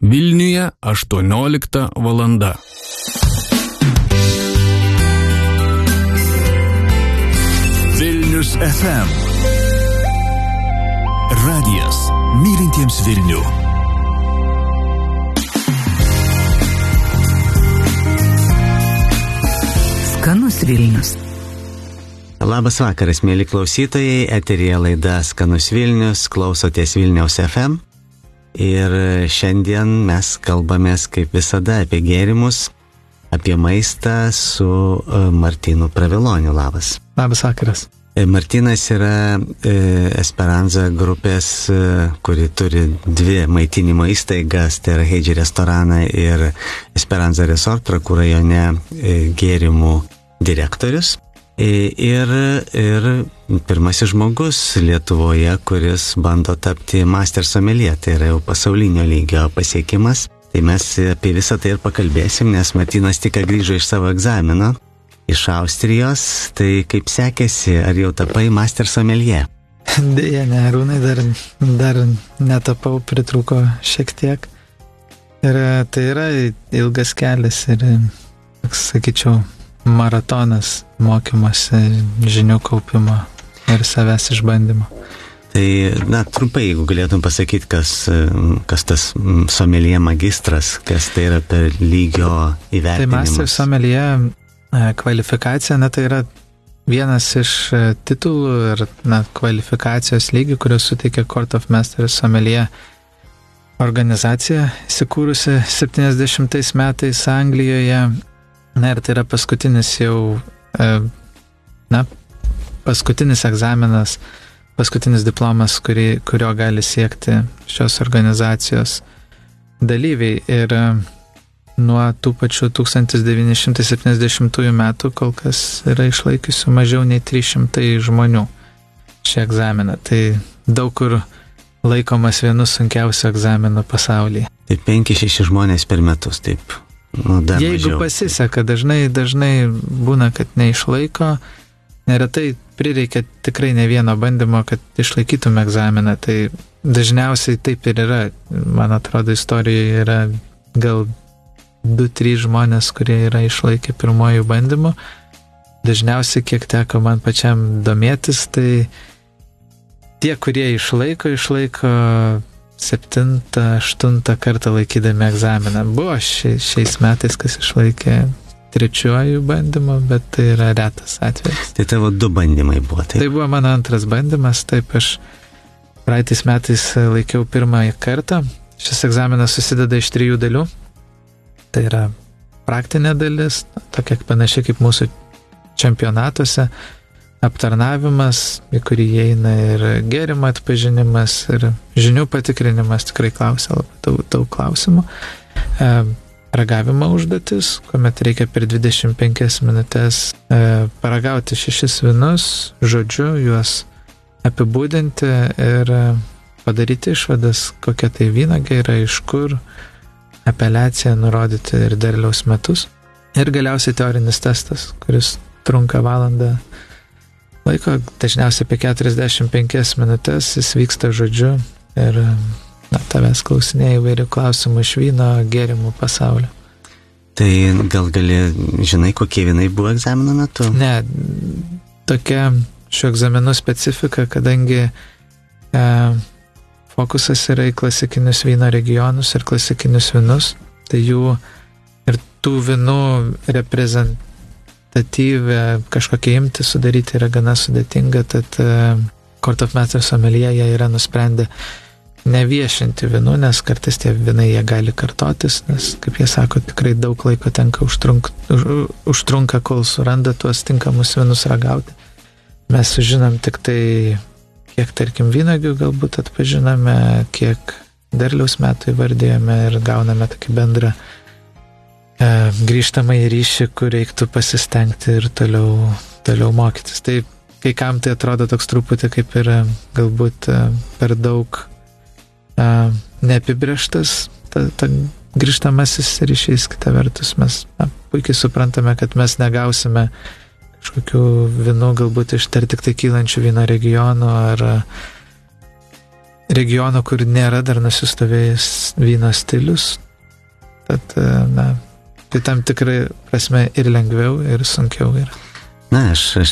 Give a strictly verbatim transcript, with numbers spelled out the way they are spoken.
Vilniuje aštuoniolikta valanda. Vilnius F M. Radijas mylintiems Vilnių. Skanus Vilnius. Labas vakaras, mėly klausytojai, eteryje laida Skanus Vilnius, klausotės Vilniaus F M. Ir šiandien mes kalbamės kaip visada apie gėrimus, apie maistą su Martynu Praviloniu. Labas. Labas vakaras. Martynas yra Esperanza grupės, kuri turi dvi maitinimo įstaigas, tai yra Heidži restoraną ir Esperanza Resort, Trakų rajone gėrimų direktorius. Ir, ir pirmasis žmogus Lietuvoje, kuris bando tapti master sommelier, tai yra jau pasaulinio lygio pasiekimas. Tai mes apie visą tai ir pakalbėsim, nes Martynas tik grįžo iš savo egzamino iš Austrijos. Tai kaip sekėsi, ar jau tapai master sommelier? Deja, ne, Arūnai, dar, dar netapau, pritrūko šiek tiek. Ir tai yra ilgas kelias ir, sakyčiau, maratonas mokymosi, žinių kaupimo ir savęs išbandymo. Tai, na, trumpai, jeigu galėtum pasakyti, kas, kas tas sommelier magistras, kas tai yra per lygio įvertinimas. Tai master sommelier kvalifikacija, na, tai yra vienas iš titulų ir, na, kvalifikacijos lygių, kurios suteikia Court of Masters sommelier organizacija, įsikūrusi septyniasdešimtais metais Anglijoje. Na ir tai yra paskutinis jau, na, paskutinis egzaminas, paskutinis diplomas, kurį, kurio gali siekti šios organizacijos dalyviai. Ir nuo tų pačių tūkstantis devyni šimtai septyniasdešimtųjų metų kol kas yra išlaikiusių mažiau nei trys šimtai žmonių šį egzaminą. Tai daug kur laikomas vienu sunkiausiu egzaminu pasaulyje. Tai penki šeši žmonės per metus, taip. Nu, jeigu mažiau pasiseka, dažnai, dažnai būna, kad neišlaiko, neretai prireikia tikrai ne vieno bandymo, kad išlaikytume egzaminą, tai dažniausiai taip ir yra. Man atrodo, istorijoje yra gal du trys žmonės, kurie yra išlaikę pirmojų bandymų. Dažniausiai, kiek teko man pačiam domėtis, tai tie, kurie išlaiko, išlaiko septintą, aštuntą kartą laikydami egzaminą. Buvo ši, šiais metais, kas išlaikė trečiuoju bandymu, bet tai yra retas atvejis. Tai tavo du bandymai buvo, taip? Tai buvo mano antras bandymas, taip aš praeitais metais laikiau pirmąjį kartą. Šis egzaminas susideda iš trijų dalių. Tai yra praktinė dalis, tokia panašiai kaip mūsų čempionatuose, aptarnavimas, į kurį įeina ir gėrimo atpažinimas, ir žinių patikrinimas, tikrai klausia labai daug, daug klausimų. E, ragavimo užduotis, kuomet reikia per dvidešimt penkias minutės e, paragauti šešis vynus, žodžiu, juos apibūdinti ir padaryti išvadas, kokia tai vynuogė yra, iš kur, apeliaciją nurodyti ir derliaus metus. Ir galiausiai teorinis testas, kuris trunka valandą laiko, dažniausiai apie keturiasdešimt penkias minutės, jis vyksta žodžiu ir, na, tavęs klausinėja įvairių klausimų iš vyno gėrimų pasaulio. Tai gal gali, žinai, kokie vynai buvo egzamino metu? Ne, tokia šių egzaminų specifika, kadangi e, fokusas yra į klasikinius vyno regionus ir klasikinius vynus, tai jų ir tų vynų reprezent tatyvę kažkokią imtį sudaryti yra gana sudėtinga, tad Court of Masters sommelier jie yra nusprendę neviešinti vynų, nes kartais tie vynai jie gali kartotis, nes, kaip jie sako, tikrai daug laiko tenka užtrunk, už, užtrunka, kol suranda tuos tinkamus vynus ragauti. Mes sužinom tik tai, kiek, tarkim, vynuogių galbūt atpažinome, kiek derliaus metų įvardėjome ir gauname tokį bendrą grįžtamą į ryšį, kur reiktų pasistengti ir toliau, toliau mokytis. Tai kai kam tai atrodo toks truputį kaip ir galbūt per daug a, neapibrėžtas ta, ta grįžtamasis ryšys, kita vertus mes na, puikiai suprantame, kad mes negausime kažkokių vynų galbūt iš dar tik tai kylančių vyno regionų ar regiono, kur nėra dar nusistovėjęs vyno stilius. Tad, na, tai tam tikrai prasme ir lengviau, ir sunkiau yra. Na, aš, aš